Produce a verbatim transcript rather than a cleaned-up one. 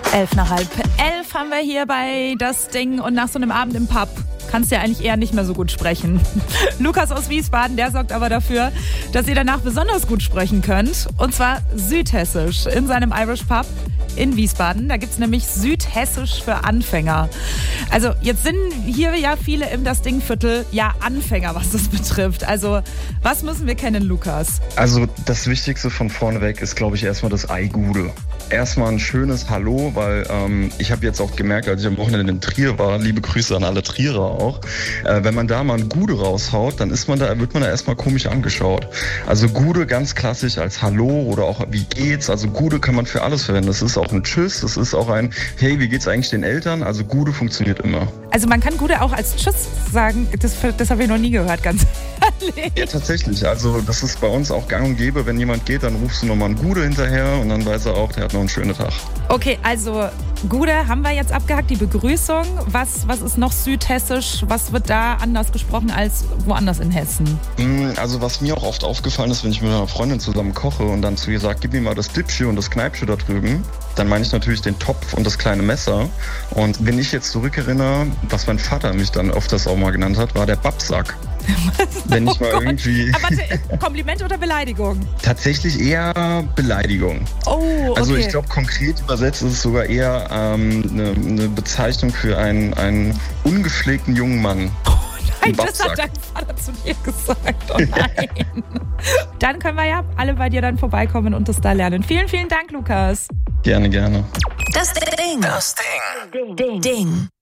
Elf nach halb elf haben wir hier bei Das Ding und nach so einem Abend im Pub kannst du ja eigentlich eher nicht mehr so gut sprechen. Lukas aus Wiesbaden, der sorgt aber dafür, dass ihr danach besonders gut sprechen könnt. Und zwar südhessisch in seinem Irish Pub in Wiesbaden. Da gibt es nämlich südhessisch für Anfänger. Also jetzt sind hier ja viele im Das Ding-Viertel ja Anfänger, was das betrifft. Also was müssen wir kennen, Lukas? Also das Wichtigste von vorneweg ist, glaube ich, erstmal das Ei Gude. Erstmal ein schönes Hallo, weil ähm, ich habe jetzt auch gemerkt, als ich am Wochenende in Trier war, liebe Grüße an alle Trierer auch, äh, wenn man da mal ein Gude raushaut, dann ist man da, wird man da erstmal komisch angeschaut. Also Gude ganz klassisch als Hallo oder auch wie geht's. Also Gude kann man für alles verwenden. Das ist auch ein Tschüss, das ist auch ein Hey, wie geht's eigentlich den Eltern? Also Gude funktioniert immer. Also man kann Gude auch als Tschüss sagen, das, das habe ich noch nie gehört, ganz ehrlich. Ja, tatsächlich. Also das ist bei uns auch gang und gäbe. Wenn jemand geht, dann rufst du nochmal ein Gude hinterher und dann weiß er auch, der hat noch einen schönen Tag. Okay, also Gude haben wir jetzt abgehakt, die Begrüßung. Was, was ist noch südhessisch? Was wird da anders gesprochen als woanders in Hessen? Also was mir auch oft aufgefallen ist, wenn ich mit einer Freundin zusammen koche und dann zu ihr sage, gib mir mal das Dippchen und das Kneipchen da drüben, dann meine ich natürlich den Topf und das kleine Messer. Und wenn ich jetzt zurückerinnere, was mein Vater mich dann öfters auch mal genannt hat, war der Babsack. Wenn ich mal oh irgendwie. Aber warte, Kompliment oder Beleidigung? Tatsächlich eher Beleidigung. Oh, okay. Also ich glaube, konkret übersetzt ist es sogar eher ähm, eine, eine Bezeichnung für einen, einen ungepflegten jungen Mann. Oh nein, das hat dein Vater zu dir gesagt. Oh nein. Dann können wir ja alle bei dir dann vorbeikommen und das da lernen. Vielen, vielen Dank, Lukas. Gerne, gerne. Das Ding. Das Ding. Ding. Ding.